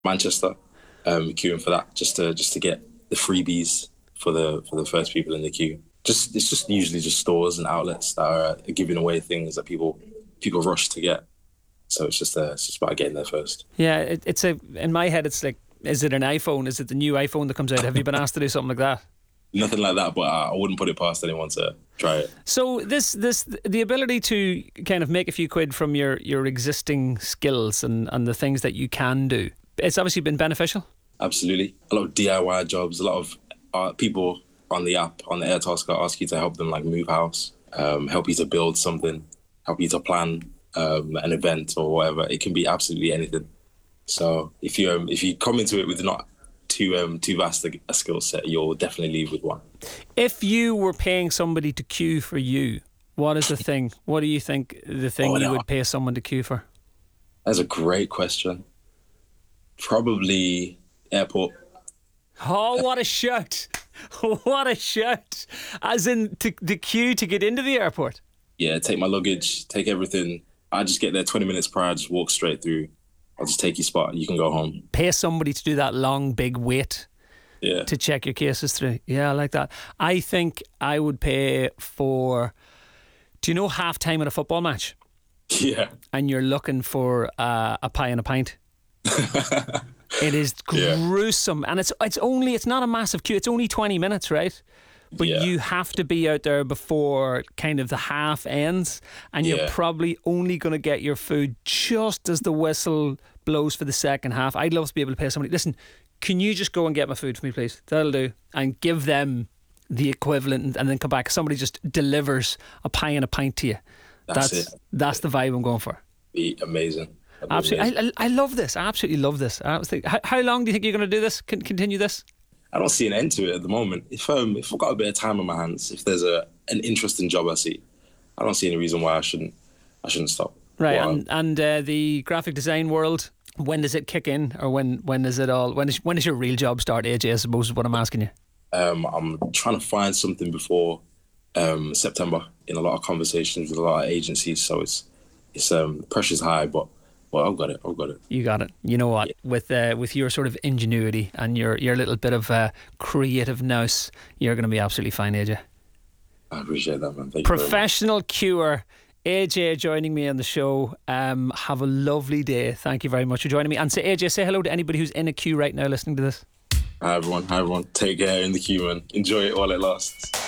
Manchester, queuing for that just to get the freebies for the first people in the queue. It's just usually just stores and outlets that are giving away things that people rush to get. So it's just about getting there first. Yeah, it's in my head it's like, is it an iPhone? Is it the new iPhone that comes out? Have you been asked to do something like that? Nothing like that, but I wouldn't put it past anyone to try it. So the ability to kind of make a few quid from your existing skills and the things that you can do, it's obviously been beneficial. Absolutely. A lot of DIY jobs, a lot of people on the app, on the Airtasker, ask you to help them like move house, help you to build something, help you to plan an event or whatever. It can be absolutely anything. So if you come into it with not too vast a skill set, you'll definitely leave with one. If you were paying somebody to queue for you, what is the thing? What do you think the thing you would pay someone to queue for? That's a great question. Probably airport. Oh, what a shout! What a shout! As in the queue to get into the airport. Yeah, take my luggage, take everything. I just get there 20 minutes prior, just walk straight through. I'll just take your spot and you can go home. Pay somebody to do that long, big wait to check your cases through. Yeah, I like that. I think I would pay for, do you know half-time in a football match? Yeah. And you're looking for a pie and a pint. It is gruesome. And it's not a massive queue. It's only 20 minutes, right? But you have to be out there before kind of the half ends, and you're probably only going to get your food just as the whistle blows for the second half. I'd love to be able to pay somebody, listen, can you just go and get my food for me, please? That'll do. And give them the equivalent and then come back. Somebody just delivers a pie and a pint to you. That's the vibe I'm going for. Be amazing. Absolutely. I love this. I absolutely love this. I was thinking, how long do you think you're going to do this? Continue this? I don't see an end to it at the moment. If I've got a bit of time on my hands, if there's an interesting job I see, I don't see any reason why I shouldn't stop. Right, and the graphic design world, when does it kick in, or when is it all? When does your real job start, AJ? I suppose is what I'm asking you. I'm trying to find something before September. In a lot of conversations with a lot of agencies, so it's pressure's high, but. Well, I've got it. You got it. You know what? Yeah. With your sort of ingenuity and your little bit of creative nous, you're going to be absolutely fine, AJ. I appreciate that, man. Thank Professional queuer, AJ, joining me on the show. Have a lovely day. Thank you very much for joining me. And AJ, say hello to anybody who's in a queue right now listening to this. Hi everyone. Take care in the queue, man. Enjoy it while it lasts.